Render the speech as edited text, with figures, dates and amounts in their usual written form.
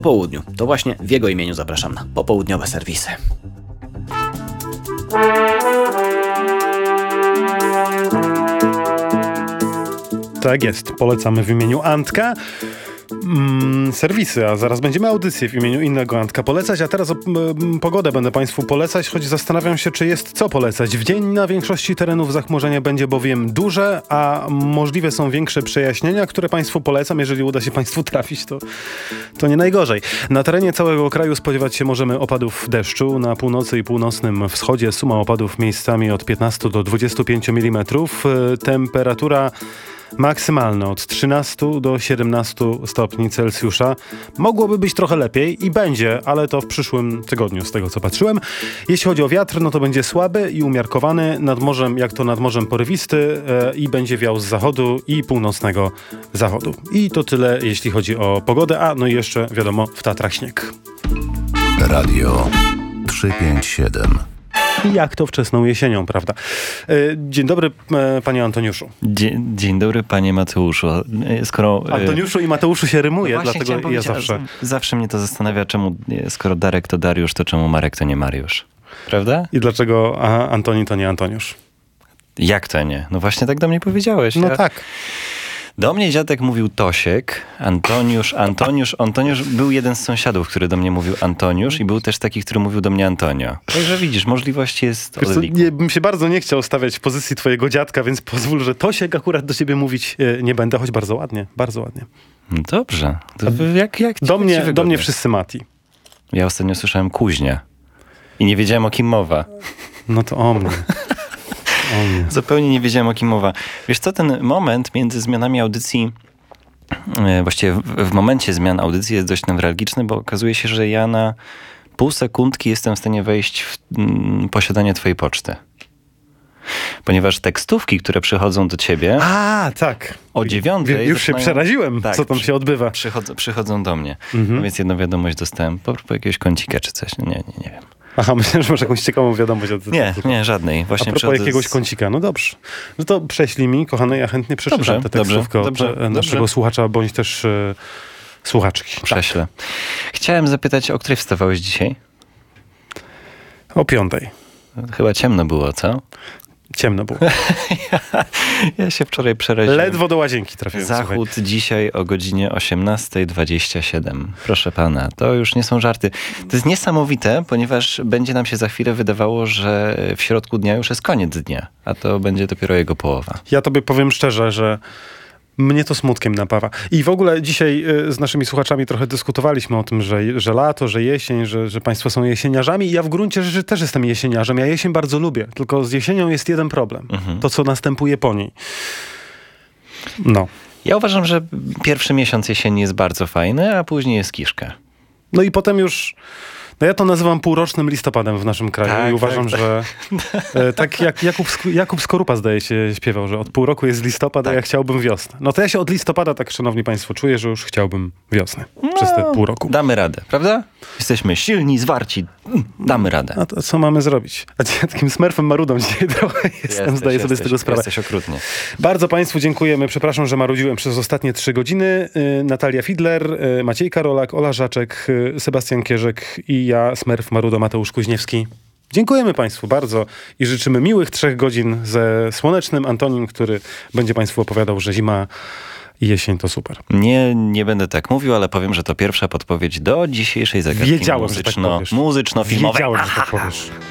południu. To właśnie w jego imieniu zapraszam na popołudniowe serwisy. Tak jest, polecamy w imieniu Antka serwisy, a zaraz będziemy audycję w imieniu innego Antka polecać, a teraz pogodę będę Państwu polecać, choć zastanawiam się, czy jest co polecać. W dzień na większości terenów zachmurzenie będzie bowiem duże, a możliwe są większe przejaśnienia, które Państwu polecam. Jeżeli uda się Państwu trafić, to nie najgorzej. Na terenie całego kraju spodziewać się możemy opadów deszczu. Na północy i północnym wschodzie suma opadów miejscami od 15 do 25 mm. Temperatura maksymalne od 13 do 17 stopni Celsjusza. Mogłoby być trochę lepiej i będzie, ale to w przyszłym tygodniu z tego co patrzyłem. Jeśli chodzi o wiatr, no to będzie słaby i umiarkowany. Nad morzem, jak to nad morzem porywisty i będzie wiał z zachodu i północnego zachodu. I to tyle jeśli chodzi o pogodę. A no i jeszcze wiadomo w Tatrach śnieg. Radio 357. I jak to wczesną jesienią, prawda? Dzień dobry, panie Antoniuszu. Dzień dobry, panie Mateuszu. Antoniuszu i Mateuszu się rymuje, no dlatego ja zawsze mnie to zastanawia, czemu skoro Darek to Dariusz, to czemu Marek to nie Mariusz. Prawda? I dlaczego Antoni to nie Antoniusz? Jak to nie? No właśnie tak do mnie powiedziałeś. No tak. Do mnie dziadek mówił Tosiek, Antoniusz. Był jeden z sąsiadów, który do mnie mówił Antoniusz i był też taki, który mówił do mnie Antonio. Także widzisz, możliwość jest od liku. Bym się bardzo nie chciał stawiać w pozycji twojego dziadka, więc pozwól, że Tosiek akurat do ciebie mówić nie będę, choć bardzo ładnie, bardzo ładnie. No dobrze. To jak do mnie wszyscy Mati. Ja ostatnio słyszałem Kuźnia i nie wiedziałem, o kim mowa. No to o mnie. Zupełnie nie wiedziałem, o kim mowa. Wiesz co, ten moment między zmianami audycji, właściwie w momencie zmian audycji jest dość newralgiczny, bo okazuje się, że ja na pół sekundki jestem w stanie wejść w posiadanie twojej poczty. Ponieważ tekstówki, które przychodzą do ciebie... tak. O 9:00... Już się przeraziłem, tak, co tam się odbywa. Przychodzą do mnie. No więc jedną wiadomość dostałem po jakiegoś kącika czy coś. Nie wiem. Aha, myślę, że masz jakąś ciekawą wiadomość. Nie, żadnej. Właśnie a propos jakiegoś kącika. No dobrze. No to prześlij mi, kochany, ja chętnie przeczytam tę tekstówkę od naszego słuchacza, bądź też słuchaczki. Prześlę. Tak. Chciałem zapytać, o której wstawałeś dzisiaj? O 5:00. Chyba ciemno było, co? Ciemno było. Ja się wczoraj przeraziłem. Ledwo do łazienki trafiłem. Zachód dzisiaj o godzinie 18:27. Proszę pana, to już nie są żarty. To jest niesamowite, ponieważ będzie nam się za chwilę wydawało, że w środku dnia już jest koniec dnia, a to będzie dopiero jego połowa. Ja tobie powiem szczerze, że mnie to smutkiem napawa. I w ogóle dzisiaj z naszymi słuchaczami trochę dyskutowaliśmy o tym, że lato, że jesień, że państwo są jesieniarzami. I ja w gruncie rzeczy też jestem jesieniarzem. Ja jesień bardzo lubię. Tylko z jesienią jest jeden problem. To, co następuje po niej. No. Ja uważam, że pierwszy miesiąc jesieni jest bardzo fajny, a później jest kiszka. No i potem już... No ja to nazywam półrocznym listopadem w naszym kraju i uważam, że tak jak Jakub Skorupa zdaje się śpiewał, że od pół roku jest listopad, a ja chciałbym wiosnę. No to ja się od listopada, tak szanowni państwo, czuję, że już chciałbym wiosnę przez te pół roku. Damy radę, prawda? Jesteśmy silni, zwarci, damy radę. A to co mamy zrobić? A takim Smurfem Marudą dzisiaj trochę jestem, zdaję sobie z tego sprawę. Jesteś okrutnie. Bardzo państwu dziękujemy. Przepraszam, że marudziłem przez ostatnie 3 godziny. Natalia Fidler, Maciej Karolak, Ola Żaczek, Sebastian Kierzek i ja, Smurf Marudo, Mateusz Kuźniewski. Dziękujemy państwu bardzo i życzymy miłych 3 godzin ze słonecznym Antonim, który będzie państwu opowiadał, że zima i jesień to super. Nie będę tak mówił, ale powiem, że to pierwsza podpowiedź do dzisiejszej zagadki Wiedziałem, że tak powiesz. muzyczno-filmowej. Wiedziałem, że tak powiesz.